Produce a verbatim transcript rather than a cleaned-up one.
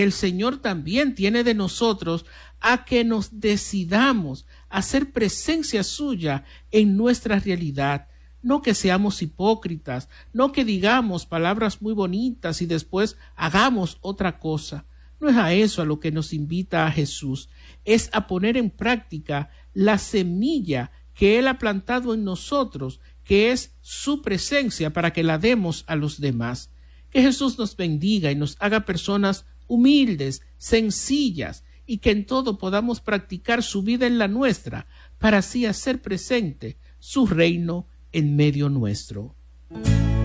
El Señor también tiene de nosotros a que nos decidamos a hacer presencia suya en nuestra realidad. No que seamos hipócritas, no que digamos palabras muy bonitas y después hagamos otra cosa. No es a eso a lo que nos invita a Jesús, es a poner en práctica la semilla que Él ha plantado en nosotros, que es su presencia, para que la demos a los demás. Que Jesús nos bendiga y nos haga personas humildes, sencillas, y que en todo podamos practicar su vida en la nuestra, para así hacer presente su reino en medio nuestro.